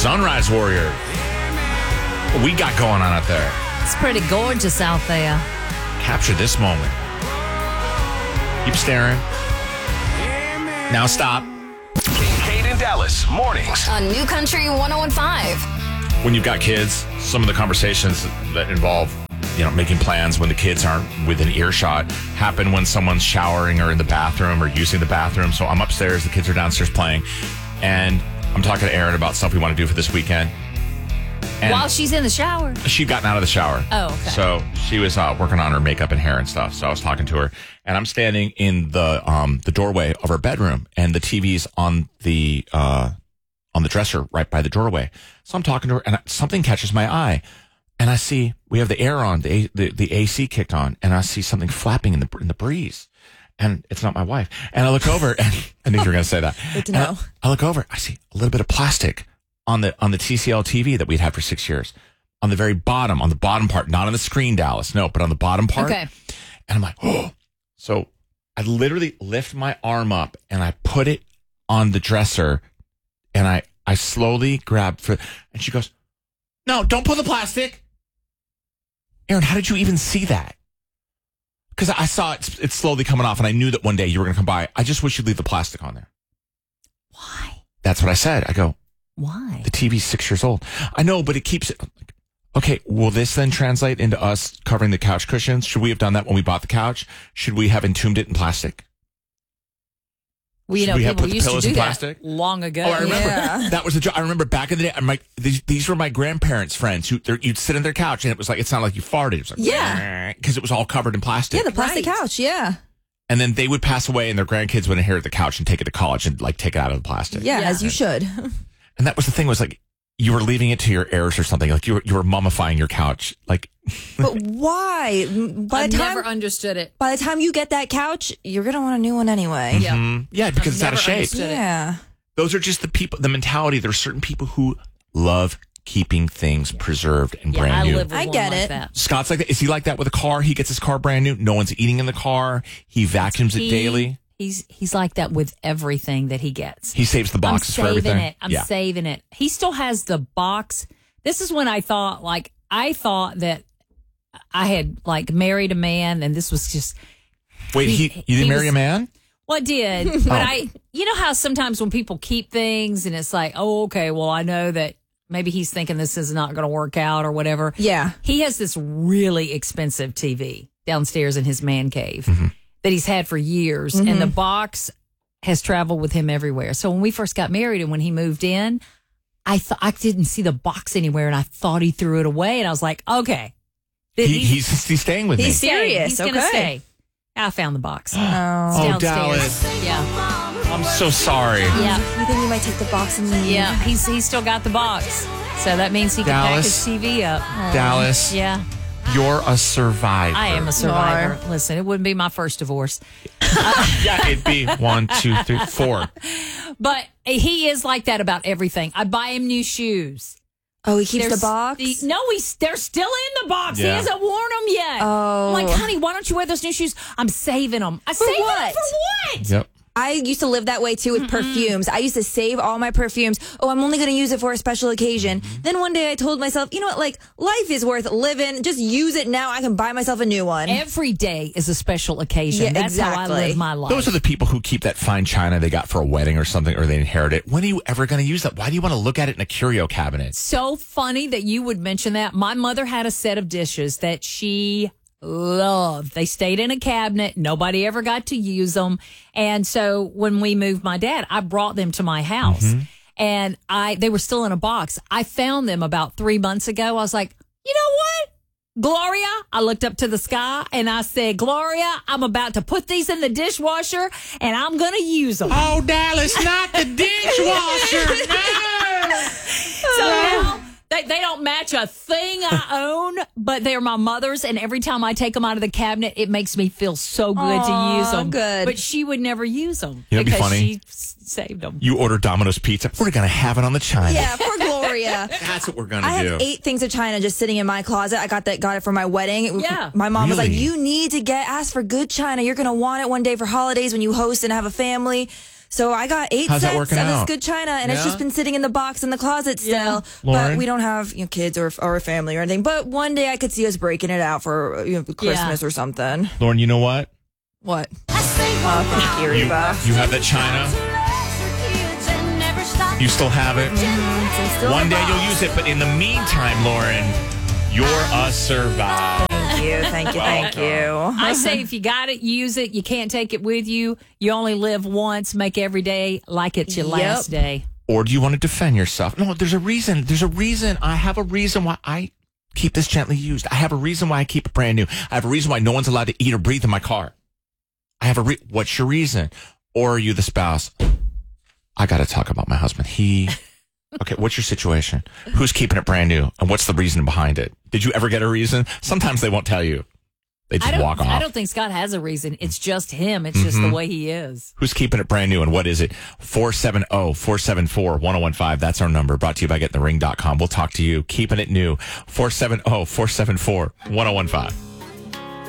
Sunrise Warrior. What we got going on out there? It's pretty gorgeous out there. Capture this moment. Keep staring. Now stop. Kate and Dallas, mornings. On New Country 101.5. When you've got kids, some of the conversations that involve, making plans when the kids aren't within earshot happen when someone's showering or in the bathroom or using the bathroom. So I'm upstairs, the kids are downstairs playing, and I'm talking to Erin about stuff we want to do for this weekend. And while she's in the shower? She'd gotten out of the shower. Oh, okay. So she was working on her makeup and hair and stuff. So I was talking to her, and I'm standing in the doorway of her bedroom, and the TV's on the dresser right by the doorway. So I'm talking to her, and something catches my eye, and I see we have the air on, the AC kicked on, and I see something flapping in the breeze, and it's not my wife. And I look over, and I knew you were going to say that. Good to know. I look over, I see a little bit of plastic on the TCL TV that we'd had for 6 years, on the very bottom, on the bottom part, not on the screen, Dallas, no, but on the bottom part. Okay. And I'm like, oh. So I literally lift my arm up and I put it on the dresser, and I slowly grab and she goes, no, don't pull the plastic. Erin, how did you even see that? Because I saw it's slowly coming off, and I knew that one day you were going to come by. I just wish you'd leave the plastic on there. Why? That's what I said. I go, why? The TV's 6 years old. I know, but it keeps it. Okay, will this then translate into us covering the couch cushions? Should we have done that when we bought the couch? Should we have entombed it in plastic? Well, people used to do that long ago. Oh, I remember. Yeah. That was I remember back in the day. I'm like, these were my grandparents' friends you'd sit in their couch, and it was like, it sounded like you farted. It was like, yeah, because it was all covered in plastic. Yeah, the plastic couch. Yeah. And then they would pass away, and their grandkids would inherit the couch and take it to college and take it out of the plastic. Yeah, as you should. And that was the thing, was like, you were leaving it to your heirs or something. Like you were mummifying your couch. Like, but why? I never understood it. By the time you get that couch, you're gonna want a new one anyway. Mm-hmm. Yeah, because it's out of shape. Yeah. Those are just the mentality. There are certain people who love keeping things preserved and brand new. I get it. That. Scott's like that. Is he like that with a car? He gets his car brand new. No one's eating in the car. He vacuums it daily. He's like that with everything that he gets. He saves the boxes for everything. I'm saving it. He still has the box. This is when I thought that I had married a man, and this was just. Wait, you didn't marry a man? Well, I did, but you know how sometimes when people keep things and it's like, oh, okay, well, I know that maybe he's thinking this is not going to work out or whatever. Yeah. He has this really expensive TV downstairs in his man cave. Mm-hmm. That he's had for years, and the box has traveled with him everywhere. So when we first got married and when he moved in, I didn't see the box anywhere, and I thought he threw it away. And I was like, okay, he's staying with me. He's serious. He's going to stay. I found the box. Oh, Dallas. Yeah, I'm so sorry. Yeah, You think he might take the box and leave? yeah. He's still got the box, so that means he can pack his TV up. Dallas. Yeah. You're a survivor. I am a survivor. Listen, it wouldn't be my first divorce. Yeah, it'd be 1, 2, 3, 4. But he is like that about everything. I buy him new shoes. Oh, he keeps the box? They're still in the box. Yeah. He hasn't worn them yet. Oh. I'm like, honey, why don't you wear those new shoes? I'm saving them. I saved them for what? Yep. I used to live that way too with perfumes. I used to save all my perfumes. Oh, I'm only going to use it for a special occasion. Then one day I told myself, you know what, life is worth living. Just use it now. I can buy myself a new one. Every day is a special occasion. Yeah, That's how I exactly. live my life. Those are the people who keep that fine china they got for a wedding or something, or they inherit it. When are you ever going to use that? Why do you want to look at it in a curio cabinet? So funny that you would mention that. My mother had a set of dishes that she loved. They stayed in a cabinet. Nobody ever got to use them. And so when we moved my dad, I brought them to my house. And they were still in a box. I found them about 3 months ago. I was like, you know what? Gloria, I looked up to the sky and I said, Gloria, I'm about to put these in the dishwasher and I'm going to use them. Oh, Dallas, not the dishwasher. No. So now they don't match a thing I own, but they're my mother's. And every time I take them out of the cabinet, it makes me feel so good to use them. Good. But she would never use them You know, it'd be because funny. she saved them. You order Domino's pizza. We're going to have it on the china. Yeah, poor Gloria. That's what we're going to I do. have 8 things of china just sitting in my closet. I got it for my wedding. Yeah. My mom was like, Really? you need to ask for good china. You're going to want it one day for holidays when you host and have a family. So I got 8 How's that sets working of this out? good china, and it's Yeah? just been sitting in the box in the closet still. Yeah. Lauren? But we don't have kids or a family or anything. But one day I could see us breaking it out for Christmas or something. Lauren, you know what? What? Oh, thank you, Reba. You have that china. You still have it. It's still in One the day box. you'll use it, but in the meantime, Lauren, you're a survivor. Thank you. I say if you got it, use it. You can't take it with you. You only live once. Make every day like it's your last day. Or do you want to defend yourself? No, there's a reason. There's a reason. I have a reason why I keep this gently used. I have a reason why I keep it brand new. I have a reason why no one's allowed to eat or breathe in my car. I have what's your reason? Or are you the spouse? I got to talk about my husband. Okay, what's your situation? Who's keeping it brand new? And what's the reason behind it? Did you ever get a reason? Sometimes they won't tell you. They just walk off. I don't think Scott has a reason. It's just him. It's just the way he is. Who's keeping it brand new and what is it? 470-474-1015. That's our number. Brought to you by GetTheRing.com. We'll talk to you. Keeping it new. 470-474-1015.